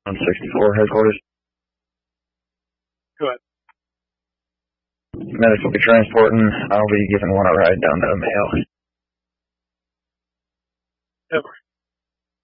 164 headquarters. Go ahead. Medics will be transporting. I'll be giving one a ride down to Mayo. Over.